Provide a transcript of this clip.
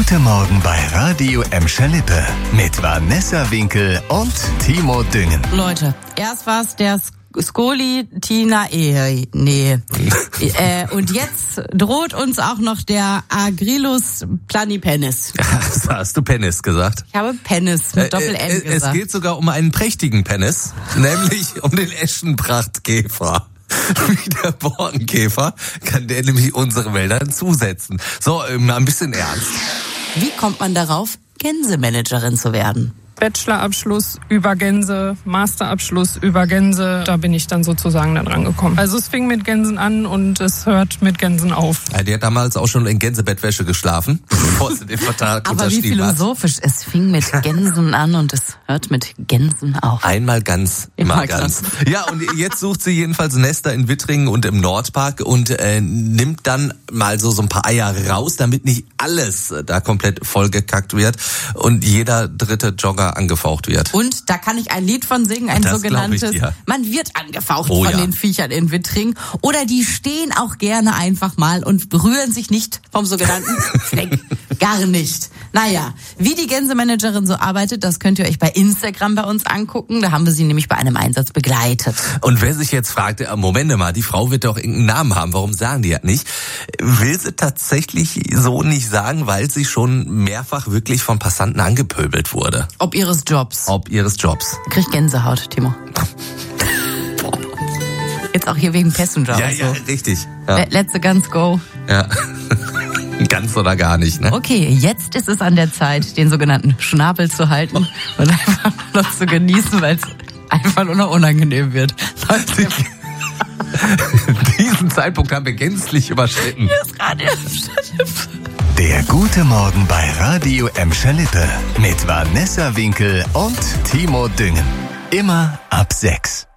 gute Morgen bei Radio Emscher Lippe mit Vanessa Winkel und Timo Düngen. Leute, erst war es der Skoli Tina und jetzt droht uns auch noch der Agrilus planipennis. Hast du Penis gesagt? Ich habe Penis mit Doppel-N gesagt. Es geht sogar um einen prächtigen Penis, nämlich um den Eschenprachtkäfer. Wie der Borkenkäfer kann der nämlich unsere Wäldern zusetzen. So, ein bisschen ernst. Wie kommt man darauf, Gänsemanagerin zu werden? Bachelorabschluss über Gänse, Masterabschluss über Gänse, da bin ich dann sozusagen da dran gekommen. Also es fing mit Gänsen an und es hört mit Gänsen auf. Ja, die hat damals auch schon in Gänsebettwäsche geschlafen, bevor sie den Vertrag Aber unterschrieben wie philosophisch, es fing mit Gänsen an und es hört mit Gänsen auf. Einmal ganz, immer ganz. Ja, und jetzt sucht sie jedenfalls Nester in Wittringen und im Nordpark und nimmt dann mal so ein paar Eier raus, damit nicht alles da komplett vollgekackt wird und jeder dritte Jogger angefaucht wird. Und da kann ich ein Lied von singen, ein sogenanntes, man wird angefaucht von den Viechern in Wittringen. Oder die stehen auch gerne einfach mal und berühren sich nicht vom sogenannten Fleck. Gar nicht. Naja, wie die Gänsemanagerin so arbeitet, das könnt ihr euch bei Instagram bei uns angucken. Da haben wir sie nämlich bei einem Einsatz begleitet. Und wer sich jetzt fragt, Moment mal, die Frau wird doch irgendeinen Namen haben, warum sagen die das nicht? Will sie tatsächlich so nicht sagen, weil sie schon mehrfach wirklich von Passanten angepöbelt wurde. Ob ihres Jobs. Krieg Gänsehaut, Timo. Jetzt auch hier wegen Passenger. Ja, ja, richtig. Ja. Let's the guns go. Ja. Ganz oder gar nicht, ne? Okay, jetzt ist es an der Zeit, den sogenannten Schnabel zu halten und einfach noch zu genießen, weil es einfach nur noch unangenehm wird. Diesen Zeitpunkt haben wir gänzlich überschritten. Hier ist Radio Emscher Lippe. Der gute Morgen bei Radio Emscher Lippe mit Vanessa Winkel und Timo Düngen. Immer ab 6.